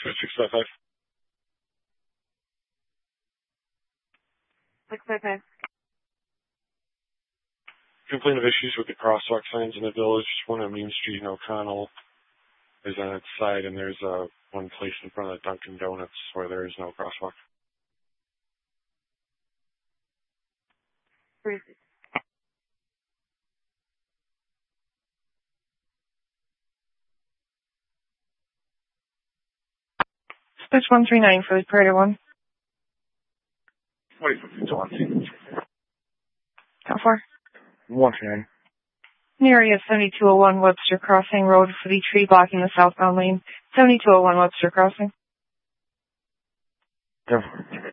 655. 655. Complaint of issues with the crosswalk signs in the village. One on Main Street in O'Connell is on its side, and there's one place in front of the Dunkin' Donuts where there is no crosswalk. Where is it? Switch 139 for the Prairie 1. Wait for 1. How far? 139. Near area 7201 Webster Crossing Road for the tree blocking the southbound lane. 7201 Webster Crossing. Go for it.